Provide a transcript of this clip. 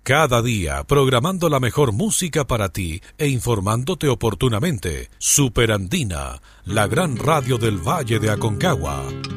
Cada día programando la mejor música para ti e informándote oportunamente. Superandina, la gran radio del Valle de Aconcagua.